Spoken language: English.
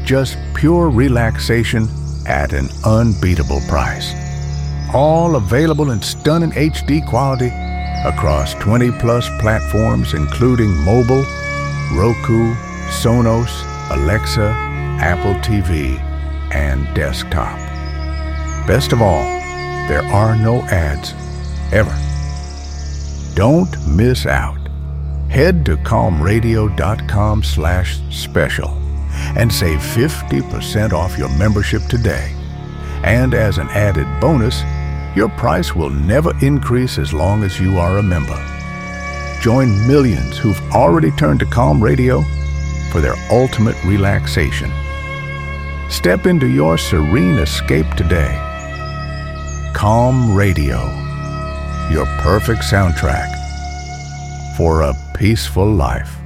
Just pure relaxation at an unbeatable price. All available in stunning HD quality across 20-plus platforms including mobile, Roku, Sonos, Alexa, Apple TV, and desktop. Best of all, there are no ads, ever. Don't miss out. Head to calmradio.com/special and save 50% off your membership today. And as an added bonus, your price will never increase as long as you are a member. Join millions who've already turned to Calm Radio for their ultimate relaxation. Step into your serene escape today. Calm Radio, your perfect soundtrack for a peaceful life.